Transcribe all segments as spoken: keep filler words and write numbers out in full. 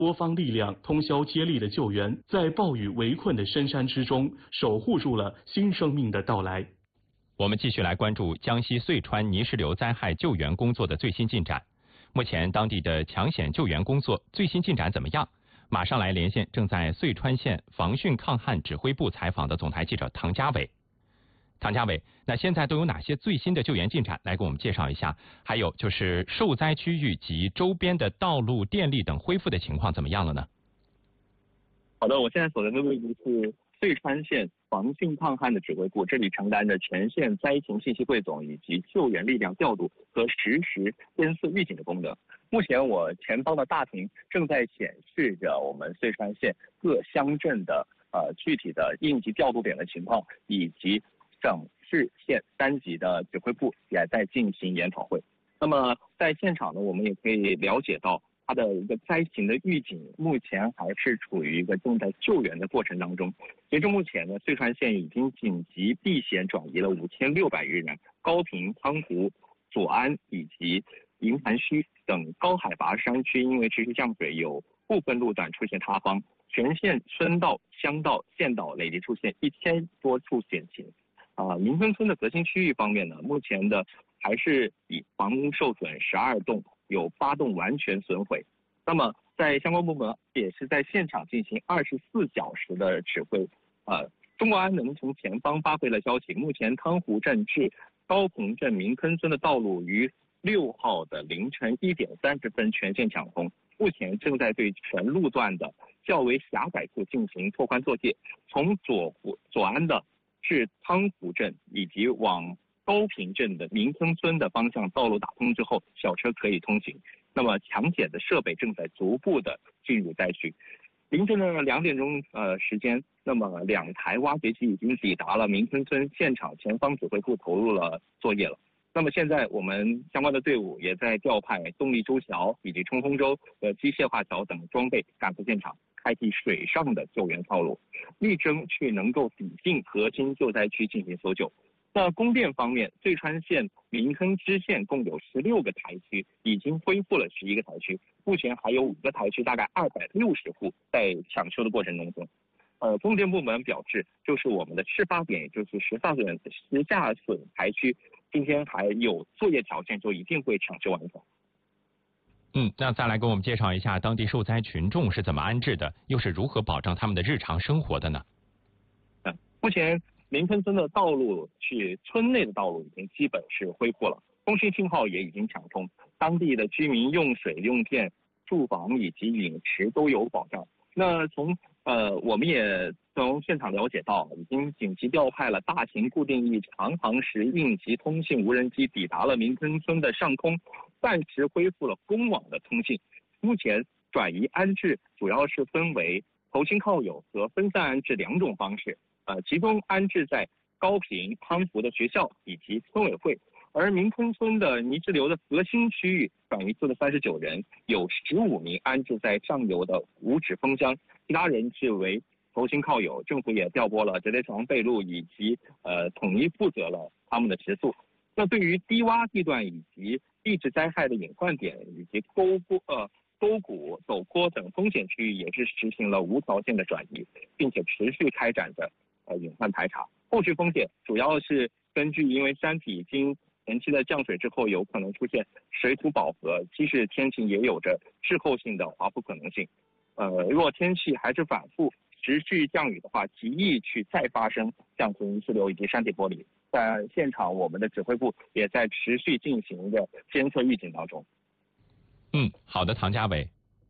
多方力量通宵接力的救援，在暴雨围困的深山之中，守护住了新生命的到来。 我们继续来关注江西遂川泥石流灾害救援工作的最新进展。目前当地的抢险救援工作最新进展怎么样？马上来连线正在遂川县防汛抗旱指挥部采访的总台记者唐家伟。唐家伟，那现在都有哪些最新的救援进展？来给我们介绍一下。还有就是受灾区域及周边的道路、电力等恢复的情况怎么样了呢？ 好的，我现在所在的位置是遂川县防汛抗旱的指挥部，这里承担着全县灾情信息汇总以及救援力量调度和实时监测预警的功能。目前我前方的大屏正在显示着我们遂川县各乡镇的呃具体的应急调度点的情况，以及省市县三级的指挥部也在进行研讨会。那么在现场呢，我们也可以了解到它的一个灾情的预警目前还是处于一个正在救援的过程当中。截至目前呢，遂川县已经紧急避险转移了五千六百余人，高平、汤湖、左安以及营盘圩等高海拔山区因为持续降水，有部分路段出现塌方，全县村道、乡道、县道累计出现一千多处险情。啊，民坑村的核心区域方面呢，目前的还是以房屋受损十二栋，有八栋完全损毁。那么在相关部门也是在现场进行二十四小时的指挥。呃，中国安能从前方发回了消息，目前汤湖镇至高坪镇民坑村的道路于六号的凌晨一点三十分全线抢通，目前正在对全路段的较为狭窄处进行拓宽作业。从左湖左安的至汤湖镇以及往高坪镇的民坑村的方向道路打通之后，小车可以通行。那么抢险的设备正在逐步的进入灾区。凌晨的两点钟呃时间，那么两台挖掘机已经抵达了民坑村现场，前方指挥部投入了作业了。那么现在我们相关的队伍也在调派动力舟桥以及冲锋舟和机械化桥等装备赶赴现场，开辟水上的救援道路，力争去能够抵近核心救灾区进行搜救。那供电方面，遂川县民坑支线共有十六个台区，已经恢复了十一个台区，目前还有五个台区，大概二百六十户在抢修的过程当中。呃，供电部门表示，就是我们的事发点，也就是石下损石下损台区，今天还有作业条件，就一定会抢修完成。 嗯，那再来给我们介绍一下当地受灾群众是怎么安置的，又是如何保障他们的日常生活的呢？ 嗯，目前民坑村的道路是村内的道路已经基本是恢复了，通讯信号也已经抢通，当地的居民用水、用电、住房以及饮食都有保障。那从呃，我们也从现场了解到，已经紧急调派了大型固定翼长航时应急通信无人机抵达了民坑村的上空，暂时恢复了公网的通信。目前转移安置主要是分为投亲靠友和分散安置两种方式，呃，集中安置在高坪、汤湖的学校以及村委会。而民坑村的泥石流的核心区域转移出了三十九人，有十五名安置在上游的五指峰乡，其他人是为投亲靠友。政府也调拨了折叠床备路以及呃统一负责了他们的食宿。那对于低洼地段以及地质灾害的隐患点以及沟坡呃沟谷、陡坡等风险区域，也是实行了无条件的转移，并且持续开展着呃隐患排查。后续风险主要是根据因为山体已经前期的降水之后，有可能出现水土饱和，即使天气也有着滞后性的滑坡可能性。呃，若天气还是反复持续降雨的话，极易去再发生降水泥石流以及山体剥离。在现场，我们的指挥部也在持续进行着监测预警当中。 嗯，好的，唐家伟。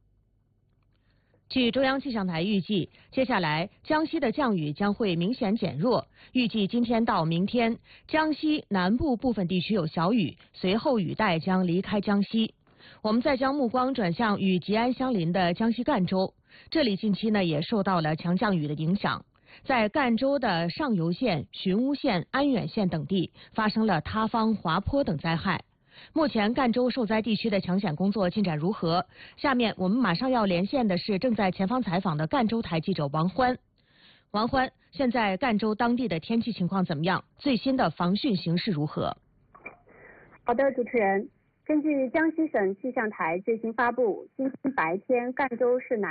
据中央气象台预计，接下来江西的降雨将会明显减弱。预计今天到明天，江西南部部分地区有小雨，随后雨带将离开江西。我们再将目光转向与吉安相邻的江西赣州，这里近期呢也受到了强降雨的影响，在赣州的上游县、寻乌县、安远县等地发生了塌方、滑坡等灾害。目前赣州受灾地区的抢险工作进展如何？下面我们马上要连线的是正在前方采访的赣州台记者王欢。王欢，现在赣州当地的天气情况怎么样？最新的防汛形势如何？ 好的，主持人。 根据江西省气象台最新发布，今天白天赣州市南